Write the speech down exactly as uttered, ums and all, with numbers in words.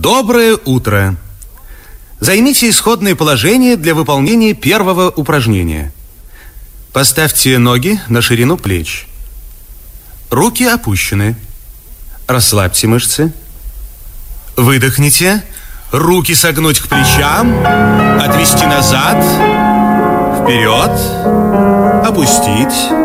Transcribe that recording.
Доброе утро. Займите исходное положение для выполнения первого упражнения. Поставьте ноги на ширину плеч. Руки опущены. Расслабьте мышцы. Выдохните. Руки согнуть к плечам. Отвести назад. Вперед. Опустить.